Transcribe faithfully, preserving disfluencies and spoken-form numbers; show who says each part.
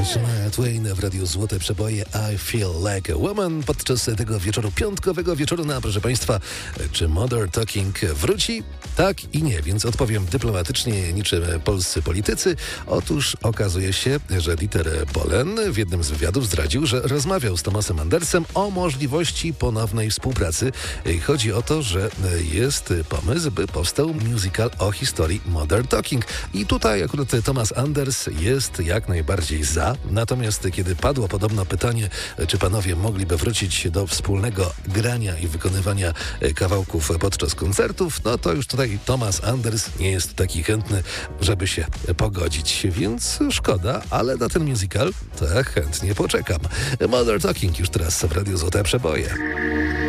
Speaker 1: Shania Twain w Radiu Złote Przeboje I Feel Like a Woman podczas tego wieczoru, piątkowego wieczoru. No, proszę Państwa, czy Modern Talking wróci? Tak i nie, więc odpowiem dyplomatycznie, niczym polscy politycy. Otóż okazuje się, że Dieter Bohlen w jednym z wywiadów zdradził, że rozmawiał z Thomasem Andersem o możliwości ponownej współpracy. Chodzi o to, że jest pomysł, by powstał musical o historii Modern Talking. I tutaj akurat Thomas Anders jest jak najbardziej za. Natomiast kiedy padło podobno pytanie, czy panowie mogliby wrócić do wspólnego grania i wykonywania kawałków podczas koncertów, no to już tutaj Thomas Anders nie jest taki chętny, żeby się pogodzić. Więc szkoda, ale na ten musical tak chętnie poczekam. Modern Talking już teraz w Radiu Złote Przeboje.